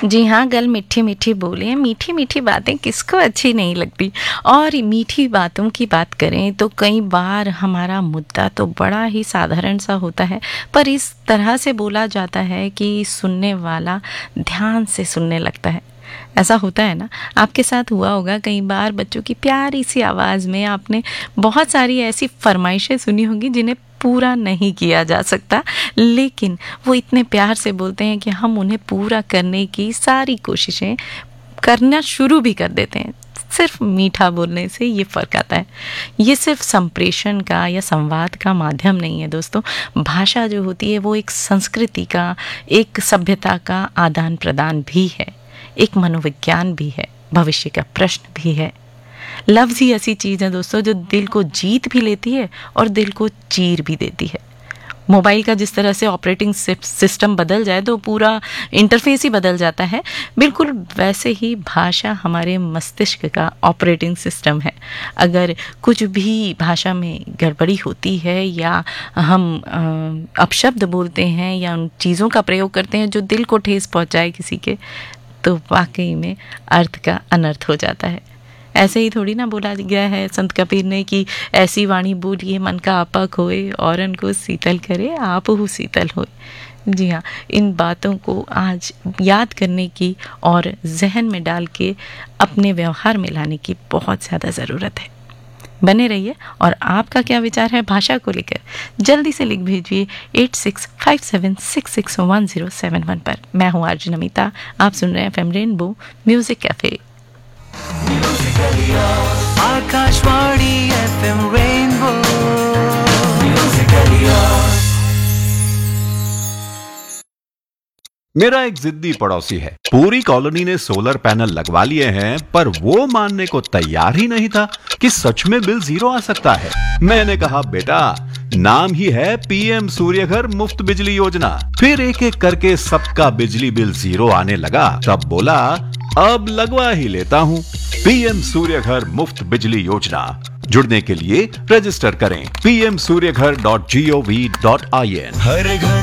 जी हाँ, गल मीठी मीठी बोले, मीठी मीठी बातें किसको अच्छी नहीं लगती। और मीठी बातों की बात करें तो कई बार हमारा मुद्दा तो बड़ा ही साधारण सा होता है, पर इस तरह से बोला जाता है कि सुनने वाला ध्यान से सुनने लगता है। ऐसा होता है ना, आपके साथ हुआ होगा कई बार। बच्चों की प्यारी सी आवाज़ में आपने बहुत सारी ऐसी फरमाइशें सुनी होंगी जिन्हें पूरा नहीं किया जा सकता, लेकिन वो इतने प्यार से बोलते हैं कि हम उन्हें पूरा करने की सारी कोशिशें करना शुरू भी कर देते हैं। सिर्फ मीठा बोलने से ये फ़र्क आता है। ये सिर्फ संप्रेषण का या संवाद का माध्यम नहीं है दोस्तों। भाषा जो होती है वो एक संस्कृति का, एक सभ्यता का आदान प्रदान भी है, एक मनोविज्ञान भी है, भविष्य का प्रश्न भी है। लफ्ज़ ही ऐसी चीज़ है दोस्तों जो दिल को जीत भी लेती है और दिल को चीर भी देती है। मोबाइल का जिस तरह से ऑपरेटिंग सिस्टम बदल जाए तो पूरा इंटरफेस ही बदल जाता है, बिल्कुल वैसे ही भाषा हमारे मस्तिष्क का ऑपरेटिंग सिस्टम है। अगर कुछ भी भाषा में गड़बड़ी होती है या हम अपशब्द बोलते हैं या उन चीज़ों का प्रयोग करते हैं जो दिल को ठेस पहुंचाए किसी के, तो वाकई में अर्थ का अनर्थ हो जाता है। ऐसे ही थोड़ी ना बोला गया है संत कबीर ने कि ऐसी वाणी बोलिए मन का आपा खोए, औरन को शीतल करे आप हु शीतल होए। जी हाँ, इन बातों को आज याद करने की और जहन में डाल के अपने व्यवहार में लाने की बहुत ज़्यादा ज़रूरत है। बने रहिए। और आपका क्या विचार है भाषा को लेकर, जल्दी से लिख भेजिए 8657661071 पर। मैं हूँ आरजे नमिता, आप सुन रहे हैं FM rainbow music cafe. Akashvani FM rainbow music. मेरा एक जिद्दी पड़ोसी है, पूरी कॉलोनी ने सोलर पैनल लगवा लिए हैं, पर वो मानने को तैयार ही नहीं था कि सच में बिल जीरो आ सकता है। मैंने कहा बेटा, नाम ही है पीएम सूर्यघर मुफ्त बिजली योजना। फिर एक एक करके सबका बिजली बिल जीरो आने लगा, तब बोला अब लगवा ही लेता हूँ। पीएम सूर्यघर मुफ्त बिजली योजना, जुड़ने के लिए रजिस्टर करें pmsuryaghar.gov.in। हर घर